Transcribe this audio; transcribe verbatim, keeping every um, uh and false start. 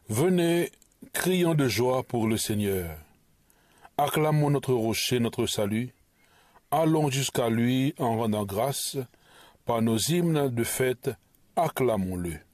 Venez, crions de joie pour le Seigneur. Acclamons notre rocher, notre salut. Allons jusqu'à lui en rendant grâce. Par nos hymnes de fête, acclamons-le.